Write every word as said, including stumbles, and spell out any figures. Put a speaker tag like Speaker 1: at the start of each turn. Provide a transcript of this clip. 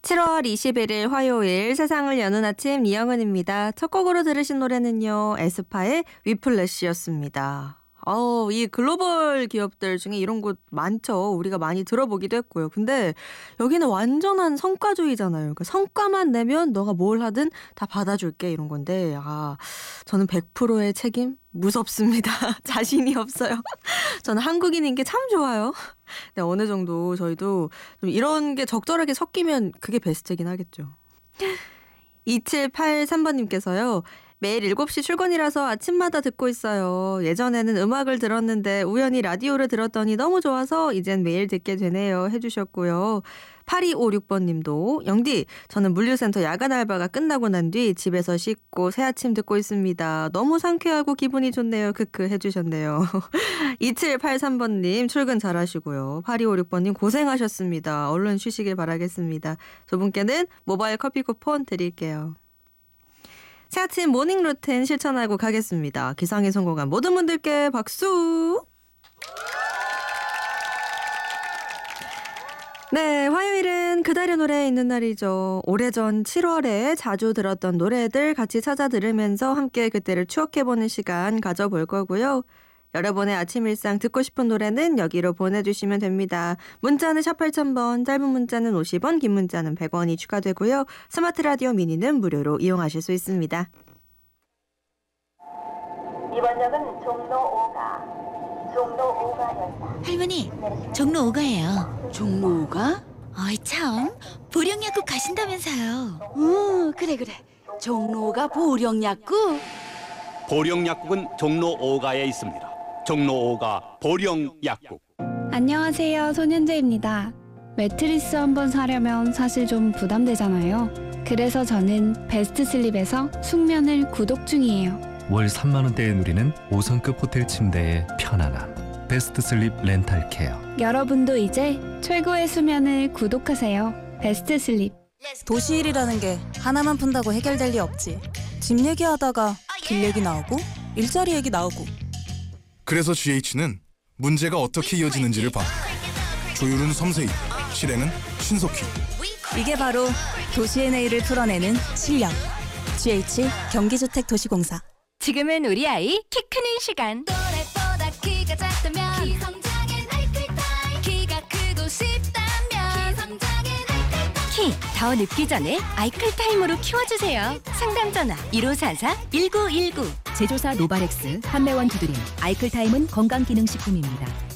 Speaker 1: 칠월 이십일일 화요일 세상을 여는 아침 이영은입니다. 첫 곡으로 들으신 노래는요. 에스파의 위플래시였습니다. 어, 이 글로벌 기업들 중에 이런 곳 많죠. 우리가 많이 들어보기도 했고요. 근데 여기는 완전한 성과주의잖아요. 그러니까 성과만 내면 너가 뭘 하든 다 받아줄게 이런 건데 아, 저는 백 퍼센트의 책임 무섭습니다. 자신이 없어요. 저는 한국인인 게 참 좋아요. 근데 어느 정도 저희도 좀 이런 게 적절하게 섞이면 그게 베스트긴 하겠죠. 이칠팔삼번님께서요. 매일 일곱 시 출근이라서 아침마다 듣고 있어요. 예전에는 음악을 들었는데 우연히 라디오를 들었더니 너무 좋아서 이젠 매일 듣게 되네요. 해주셨고요. 팔이오육번님도 영디, 저는 물류센터 야간 알바가 끝나고 난 뒤 집에서 씻고 새아침 듣고 있습니다. 너무 상쾌하고 기분이 좋네요. 크크 해주셨네요. 이칠팔삼번님 출근 잘하시고요. 팔이오육번님 고생하셨습니다. 얼른 쉬시길 바라겠습니다. 두 분께는 모바일 커피 쿠폰 드릴게요. 새아침 모닝 루틴 실천하고 가겠습니다. 기상에 성공한 모든 분들께 박수! 네, 화요일은 그달의 노래 있는 날이죠. 오래전 칠월에 자주 들었던 노래들 같이 찾아 들으면서 함께 그때를 추억해보는 시간 가져볼 거고요. 여러분의 아침 일상 듣고 싶은 노래는 여기로 보내주시면 됩니다. 문자는 샵 팔천 번, 짧은 문자는 오십 원, 긴 문자는 백 원이 추가되고요. 스마트 라디오 미니는 무료로 이용하실 수 있습니다.
Speaker 2: 이번 역은 종로 오가, 종로 오가역입니다.
Speaker 3: 할머니, 종로 오가예요.
Speaker 4: 종로 오가?
Speaker 3: 어이 참, 보령약국 가신다면서요.
Speaker 4: 응, 그래 그래. 종로 오가 보령약국?
Speaker 5: 보령약국은 종로 오가에 있습니다. 종로 오가 보령약국.
Speaker 6: 안녕하세요, 손현재입니다. 매트리스 한번 사려면 사실 좀 부담되잖아요. 그래서 저는 베스트슬립에서 숙면을 구독 중이에요.
Speaker 7: 월 삼만 원대에 누리는 오 성급 호텔 침대의 편안함. 베스트슬립 렌탈케어.
Speaker 6: 여러분도 이제 최고의 수면을 구독하세요. 베스트슬립.
Speaker 8: 도시 일이라는 게 하나만 푼다고 해결될 리 없지. 집 얘기하다가 길 얘기 나오고 일자리 얘기 나오고.
Speaker 9: 그래서 지에이치는 문제가 어떻게 이어지는지를 봐. 조율은 섬세히, 실행은 신속히.
Speaker 8: 이게 바로 도시의 내일을 풀어내는 실력. 지에이치 경기주택도시공사.
Speaker 3: 지금은 우리 아이 키 크는 시간.
Speaker 10: 또래보다 키가 작다면 키성장엔 아이클타임. 키가 크고 싶다면 키성장엔 아이클타임.
Speaker 3: 키 더 늙기 전에 아이클타임으로 키워주세요. 상담 전화 일오사사 일구일구.
Speaker 11: 제조사 노바렉스, 한매원 두드림, 아이클타임은 건강기능식품입니다.